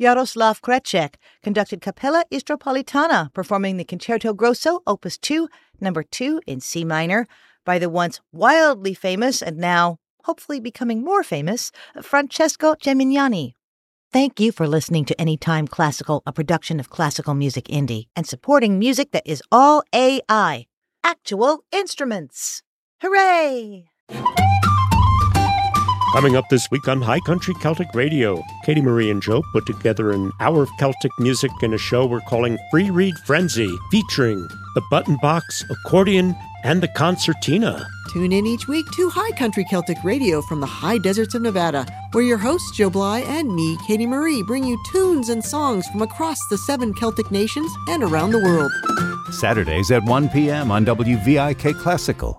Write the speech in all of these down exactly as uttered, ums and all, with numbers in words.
Jaroslav Krecek conducted Capella Istropolitana, performing the Concerto Grosso, Opus two, number two in C minor, by the once wildly famous and now hopefully becoming more famous Francesco Gemignani. Thank you for listening to Anytime Classical, a production of Classical Music Indie, and supporting music that is all A I, actual instruments. Hooray! Coming up this week on High Country Celtic Radio, Katie Marie and Joe put together an hour of Celtic music in a show we're calling Free Read Frenzy, featuring the button box, accordion, and the concertina. Tune in each week to High Country Celtic Radio from the high deserts of Nevada, where your hosts Joe Bly and me, Katie Marie, bring you tunes and songs from across the seven Celtic nations and around the world. Saturdays at one p.m. on W V I K Classical.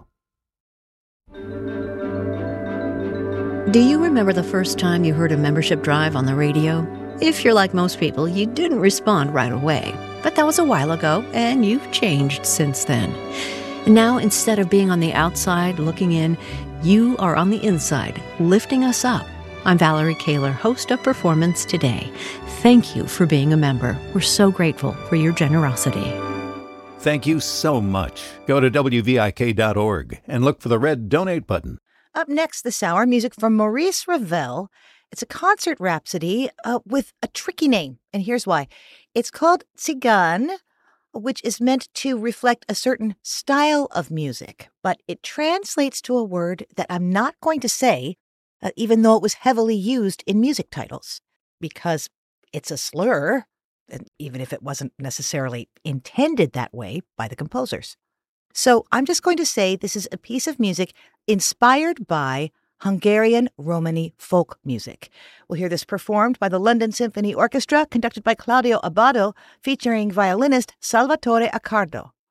Do you remember the first time you heard a membership drive on the radio? If you're like most people, you didn't respond right away. But that was a while ago, and you've changed since then. Now, instead of being on the outside looking in, you are on the inside, lifting us up. I'm Valerie Kaler, host of Performance Today. Thank you for being a member. We're so grateful for your generosity. Thank you so much. Go to W V I K dot org and look for the red donate button. Up next this hour, music from Maurice Ravel. It's a concert rhapsody uh, with a tricky name, and here's why. It's called Tsigan, which is meant to reflect a certain style of music, but it translates to a word that I'm not going to say, uh, even though it was heavily used in music titles, because it's a slur, and even if it wasn't necessarily intended that way by the composers. So I'm just going to say this is a piece of music inspired by Hungarian Romani folk music. We'll hear this performed by the London Symphony Orchestra, conducted by Claudio Abbado, featuring violinist Salvatore Accardo.